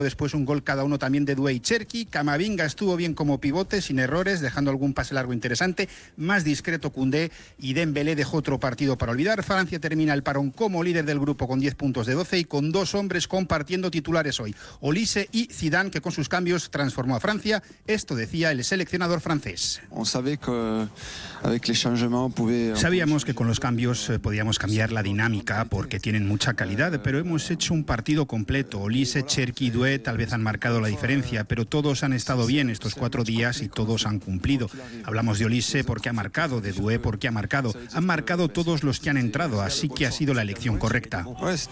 Después un gol cada uno también de Doué y Cherki. Camavinga estuvo bien como pivote, sin errores, dejando algún pase largo interesante. Más discreto Koundé, y Dembélé dejó otro partido para olvidar. Francia termina el parón como líder del grupo con 10 puntos de 12 y con 2 hombres compartiendo titulares hoy. Olise y Zidane, que con sus cambios transformó a Francia. Esto decía el seleccionador francés. Sabíamos que con los cambios podíamos cambiar la dinámica porque tienen mucha calidad, pero hemos hecho un partido completo. Olise, Cherki y Doué tal vez han marcado la diferencia, pero todos han estado bien estos 4 días y todos han cumplido. Hablamos de Olise porque ha marcado, de Doué porque ha marcado. Han marcado todos los que han entrado, así que ha sido la elección correcta.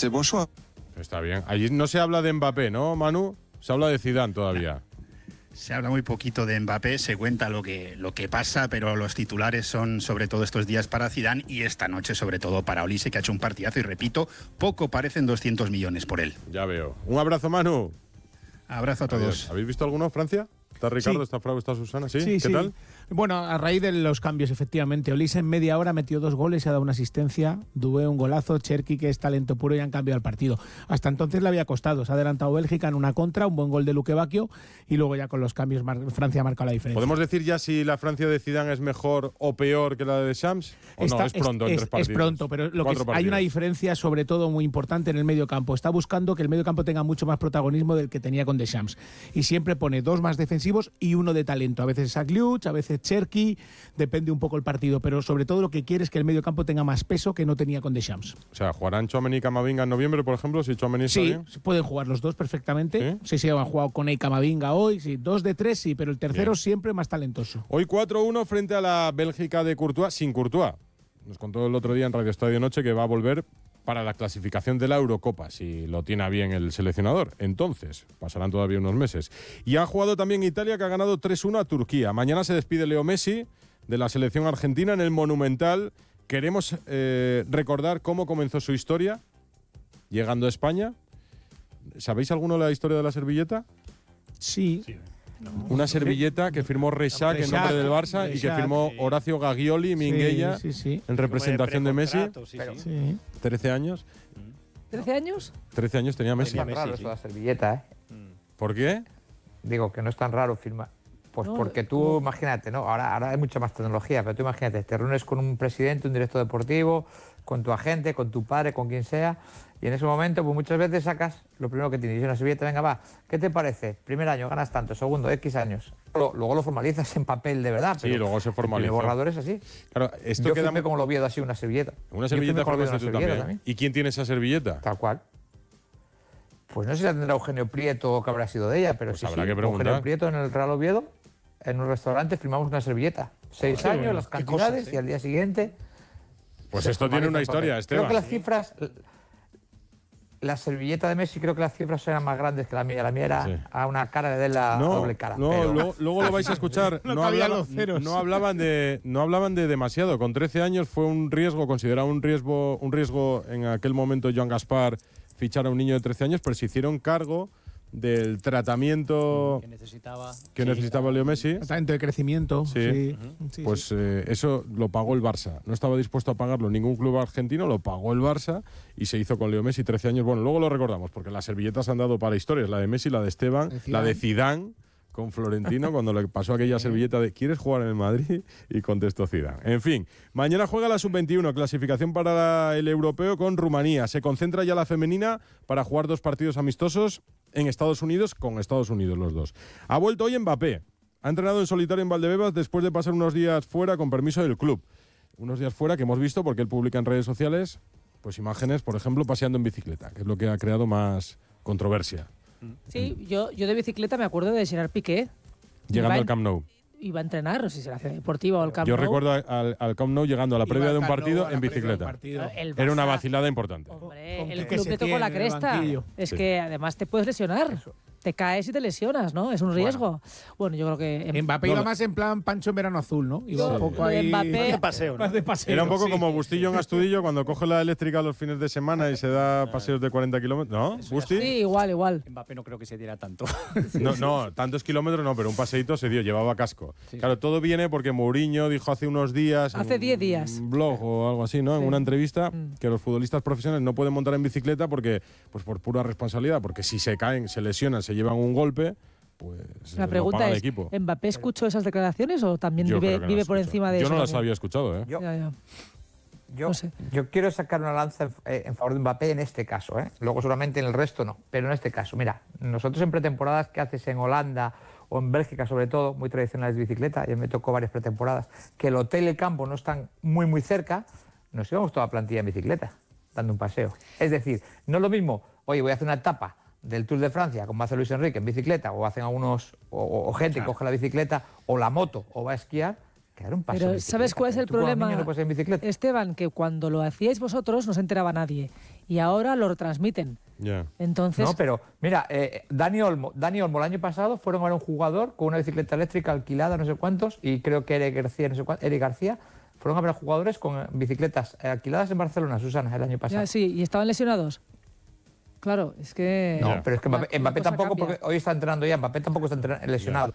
Está bien. Allí no se habla de Mbappé, ¿no, Manu? Se habla de Zidane todavía. Se habla muy poquito de Mbappé, se cuenta lo que pasa, pero los titulares son sobre todo estos días para Zidane y esta noche sobre todo para Olise, que ha hecho un partidazo y repito, poco parecen 200 millones por él. Ya veo. Un abrazo, Manu. Abrazo a todos. Adiós. ¿Habéis visto alguno, Francia? ¿Está Ricardo, Sí. está Frau, está Susana? ¿Sí? Sí, ¿Qué tal? Bueno, a raíz de los cambios, efectivamente. Olise en media hora metió 2 goles y ha dado una asistencia. Doué un golazo. Cherki, que es talento puro, y han cambiado el partido. Hasta entonces le había costado. Se ha adelantado Bélgica en una contra, un buen gol de Luque Bacchio, y luego ya con los cambios Francia ha marcado la diferencia. ¿Podemos decir ya si la Francia de Zidane es mejor o peor que la de Deschamps? ¿O no? Es pronto en 3 partidos. Es pronto, pero hay una diferencia sobre todo muy importante en el medio campo. Está buscando que el medio campo tenga mucho más protagonismo del que tenía con Deschamps. Y siempre pone 2 más defensivos y 1 de talento. A veces Sagliuc, a veces Cherki, depende un poco el partido, pero sobre todo lo que quiere es que el medio campo tenga más peso que no tenía con Deschamps. O sea, ¿jugarán Tchouaméni y Camavinga en noviembre, por ejemplo, si Tchouaméni está bien? Sí, pueden jugar los 2 perfectamente. Sí, han jugado con Camavinga hoy, sí, 2 de 3, sí, pero el tercero siempre más talentoso. Hoy 4-1 frente a la Bélgica de Courtois, sin Courtois. Nos contó el otro día en Radio Estadio Noche que va a volver para la clasificación de la Eurocopa, si lo tiene a bien el seleccionador. Entonces, pasarán todavía unos meses. Y ha jugado también Italia, que ha ganado 3-1 a Turquía. Mañana se despide Leo Messi de la selección argentina en el Monumental. Queremos recordar cómo comenzó su historia llegando a España. ¿Sabéis alguno la historia de la servilleta? Sí. Una servilleta que firmó Reixac en nombre del Barça y que firmó Horacio Gaglioli y Minguella en representación de Messi. 13 años. ¿13 años? 13 años tenía Messi. No es tan raro eso de la servilleta, ¿eh? ¿Por qué? Digo que no es tan raro firmar. Pues porque tú, imagínate, ¿no? Ahora hay mucha más tecnología, pero tú imagínate, te reúnes con un presidente, un director deportivo, con tu agente, con tu padre, con quien sea, y en ese momento, pues muchas veces sacas lo primero que tienes, y una servilleta, venga, va, ¿qué te parece? Primer año ganas tanto, segundo, X años. Luego lo formalizas en papel de verdad, pero sí, luego se formaliza. El borrador es así. Claro, esto yo queda firmé como lo viedo así, una servilleta. Una servilleta firmaste tú también. ¿Y quién tiene esa servilleta? Tal cual. Pues no sé si la tendrá Eugenio Prieto o qué habrá sido de ella, pero pues sí, habrá que preguntar. Eugenio Prieto en el Real Oviedo, en un restaurante, firmamos una servilleta. 6 años, las cantidades, cosas, y al día siguiente... Pues esto tiene una historia, Esteban. Creo que las cifras... La servilleta de Messi, creo que las cifras eran más grandes que la mía. La mía era a una cara de la doble cara. No, pero... luego lo vais a escuchar. no hablaban de demasiado. Con 13 años fue un riesgo, considerado un riesgo en aquel momento Joan Gaspar fichar a un niño de 13 años, pero se hicieron cargo del tratamiento que necesitaba Leo Messi. Tratamiento de crecimiento. Sí. Pues eso lo pagó el Barça. No estaba dispuesto a pagarlo ningún club argentino, lo pagó el Barça y se hizo con Leo Messi 13 años. Bueno, luego lo recordamos porque las servilletas han dado para historias. La de Messi, la de Esteban, la de Zidane con Florentino cuando le pasó aquella servilleta de ¿quieres jugar en el Madrid? Y contestó Zidane. En fin, mañana juega la Sub-21, clasificación para el europeo con Rumanía. Se concentra ya la femenina para jugar 2 partidos amistosos en Estados Unidos, con Estados Unidos los 2. Ha vuelto hoy Mbappé. Ha entrenado en solitario en Valdebebas después de pasar unos días fuera con permiso del club. Unos días fuera que hemos visto porque él publica en redes sociales pues imágenes, por ejemplo, paseando en bicicleta, que es lo que ha creado más controversia. Sí, yo de bicicleta me acuerdo de Gerard Piqué. Llegando al Camp Nou. Iba a entrenar, no sé si era Ciudad Deportiva o al Camp Nou. Yo recuerdo al Camp Nou llegando a la previa de un partido en bicicleta. Era una vacilada importante. Hombre, el club le tocó la cresta. Es que además te puedes lesionar. Te caes y te lesionas, ¿no? Es un riesgo. Bueno, yo creo que... Mbappé iba más en plan Pancho en verano azul, ¿no? Iba un poco ahí... Mbappé, más de paseo, ¿no? Más de paseo. Era un poco sí. como Bustillo en Astudillo cuando coge la eléctrica los fines de semana y se da paseos de 40 kilómetros. ¿No, Busti? Sí, igual. Mbappé no creo que se diera tanto. No, tantos kilómetros no, pero un paseíto se dio, llevaba casco. Claro, todo viene porque Mourinho dijo hace unos días... Hace 10 días. Un blog o algo así, ¿no? En una entrevista que los futbolistas profesionales no pueden montar en bicicleta porque, pues por pura responsabilidad, porque si se caen, se lesionan, se llevan un golpe, pues la pregunta es, equipo. ¿Mbappé escuchó esas declaraciones o también vive por encima de eso? eso? Yo no las había escuchado, ¿eh? Yo quiero sacar una lanza en favor de Mbappé en este caso, ¿eh? Luego seguramente en el resto no, pero en este caso, mira, nosotros en pretemporadas que haces en Holanda o en Bélgica sobre todo, muy tradicionales de bicicleta, ya me tocó varias pretemporadas, que el hotel y el campo no están muy cerca, nos íbamos toda la plantilla en bicicleta, dando un paseo. Es decir, no es lo mismo, oye, voy a hacer una etapa del Tour de Francia, como hace Luis Enrique en bicicleta, o hacen algunos, o gente que coge la bicicleta, o la moto, o va a esquiar. Pero ¿sabes cuál es el problema, Esteban? Que cuando lo hacíais vosotros no se enteraba nadie y ahora lo retransmiten. Entonces... No, pero mira, Dani Olmo el año pasado fueron a ver un jugador con una bicicleta eléctrica alquilada, no sé cuántos, y creo que Eric García, fueron a ver a jugadores con bicicletas alquiladas en Barcelona, Susana, el año pasado. Sí, ¿y estaban lesionados? Claro, es que... No, pero es que Mbappé tampoco, porque hoy está entrenando ya, Mbappé tampoco está lesionado.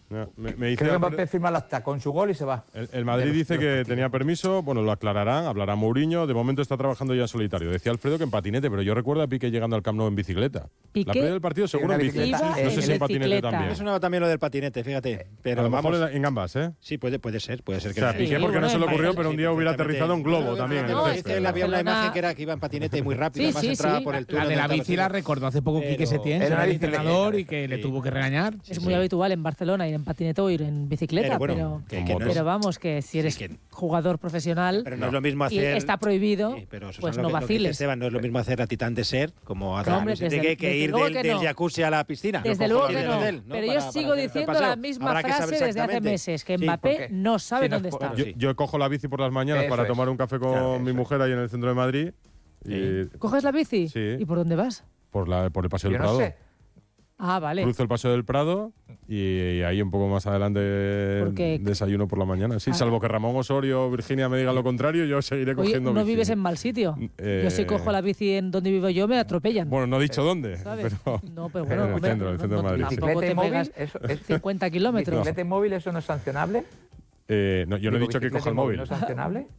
Me dice creo que Mbappé firma el acta con su gol y se va. El Madrid dice que tenía permiso, bueno, lo aclararán, hablará Mourinho, de momento está trabajando ya en solitario. Decía Alfredo que en patinete, pero yo recuerdo a Piqué llegando al Camp Nou en bicicleta. ¿Piqué? La previa del partido seguro en bicicleta. No sé si en patinete también. Me sonaba también lo del patinete, fíjate. Pero a lo mejor en ambas, ¿eh? Sí, puede ser que o sea, Piqué porque no se le ocurrió, pero un día hubiera aterrizado en globo también. Es que había una imagen que era que iba en patinete muy rápido, además entraba por el túnel. La de la bici la recordó hace poco Quique Setién, era el entrenador y que le tuvo que regañar. Es muy habitual en Barcelona ir en patinete o ir en bicicleta, pero vamos, que si eres jugador profesional no es lo mismo hacer, y está prohibido, pues no vaciles. Esteban, no es lo mismo hacer a Titán de Ser como a que ir del jacuzzi a la piscina. Desde luego que no, pero yo sigo diciendo la misma frase desde hace meses, que Mbappé no sabe dónde está. Yo cojo la bici por las mañanas para tomar un café con mi mujer ahí en el centro de Madrid. ¿Coges la bici? Sí. ¿Y por dónde vas? Por el Paseo del Prado. Ah, vale. Cruzo el Paseo del Prado y ahí un poco más adelante desayuno por la mañana. Sí, salvo que Ramón Osorio o Virginia me digan lo contrario, yo seguiré cogiendo bici. ¿No bici. vives en mal sitio? Yo si cojo la bici en donde vivo yo me atropellan. Bueno, no he dicho dónde. Pero bueno, en el centro de Madrid. Tampoco te pegas 50 kilómetros. ¿Bicicleta móvil eso no es sancionable? No, yo no he dicho que coja el móvil. ¿No es sancionable?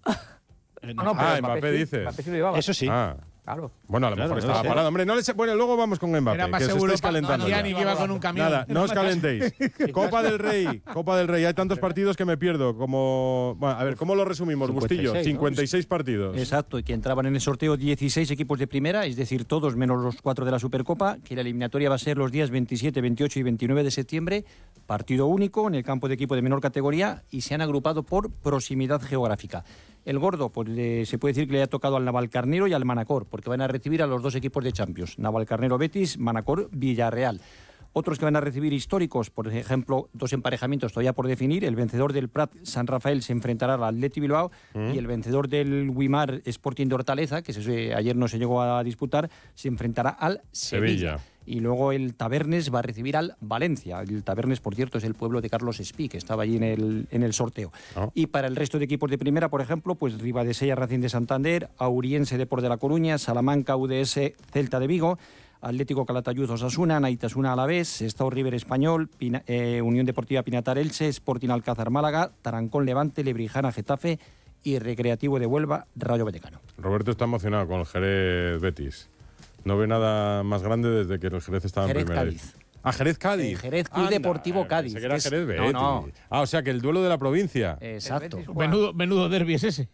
Mbappé dice. Mbappé sí lo llevaba. Eso sí. Claro. Bueno, a lo mejor estaba parado. Hombre, bueno, luego vamos con Mbappé. Era más que seguro os estáis calentando. que iba con un camión. Nada, no os calentéis. Copa del Rey. Hay tantos partidos que me pierdo. Bueno, a ver, ¿cómo lo resumimos, Bustillo? 56 partidos. Exacto, y que entraban en el sorteo 16 equipos de primera, es decir, todos menos los 4 de la Supercopa, que la eliminatoria va a ser los días 27, 28 y 29 de septiembre. Partido único en el campo de equipo de menor categoría y se han agrupado por proximidad geográfica. El gordo, pues se puede decir que le ha tocado al Navalcarnero y al Manacor, porque van a recibir a los dos equipos de Champions, Navalcarnero Betis, Manacor Villarreal. Otros que van a recibir históricos, por ejemplo, dos emparejamientos todavía por definir. El vencedor del Prat San Rafael se enfrentará al Atleti Bilbao y el vencedor del Wimar Sporting de Hortaleza, que ayer no se llegó a disputar, se enfrentará al Sevilla. Y luego el Tabernes va a recibir al Valencia. El Tabernes, por cierto, es el pueblo de Carlos Espí, que estaba allí en el sorteo. Y para el resto de equipos de primera, por ejemplo, pues Ribadesella Racing de Santander, Auriense Depor de La Coruña, Salamanca UDS Celta de Vigo, Atlético Calatayud Osasuna, Naitasuna Alavés, Estado River Español, Unión Deportiva Pinatar Elche, Sporting Alcázar Málaga, Tarancón Levante, Lebrijana Getafe y Recreativo de Huelva Rayo Vallecano. Roberto está emocionado con el Jerez Betis. No ve nada más grande desde que el Jerez estaba en primera. Cádiz. Jerez Cádiz. Jerez Club Deportivo Cádiz. Que era Jerez Betis. No. O sea que el duelo de la provincia. Exacto. Menudo derbi es ese.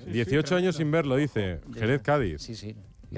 18 años sin verlo, dice. Jerez Cádiz. Sí.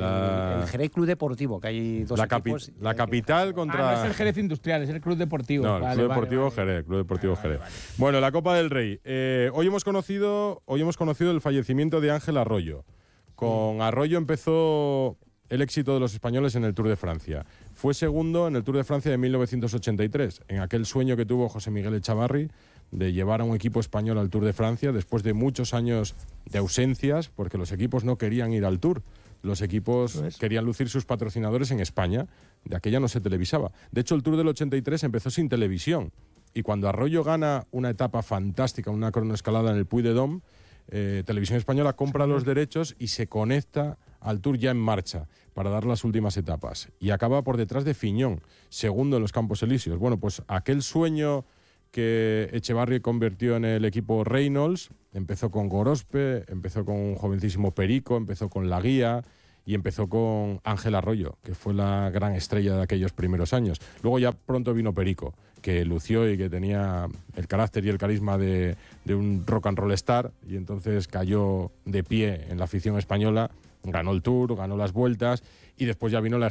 El Jerez Club Deportivo, que hay dos equipos. La capital contra... no es el Jerez Industrial, es el Club Deportivo. No, el Club Deportivo Jerez. Club Deportivo Jerez. Bueno, la Copa del Rey. Hoy hemos conocido el fallecimiento de Ángel Arroyo. Con Arroyo empezó el éxito de los españoles en el Tour de Francia. Fue segundo en el Tour de Francia de 1983, en aquel sueño que tuvo José Miguel Echavarri de llevar a un equipo español al Tour de Francia después de muchos años de ausencias, porque los equipos no querían ir al Tour. Los equipos querían lucir sus patrocinadores en España. De aquella no se televisaba. De hecho, el Tour del 83 empezó sin televisión. Y cuando Arroyo gana una etapa fantástica, una cronoescalada en el Puy de Dôme, Televisión Española compra los derechos y se conecta al Tour ya en marcha para dar las últimas etapas. Y acaba por detrás de Fiñón, segundo en los Campos Elíseos. Bueno, pues aquel sueño que Echevarri convirtió en el equipo Reynolds, empezó con Gorospe, empezó con un jovencísimo Perico, empezó con La Guía y empezó con Ángel Arroyo, que fue la gran estrella de aquellos primeros años. Luego ya pronto vino Perico, que lució y que tenía el carácter y el carisma de un rock and roll star, y entonces cayó de pie en la afición española, ganó el Tour, ganó las Vueltas, y después ya vino la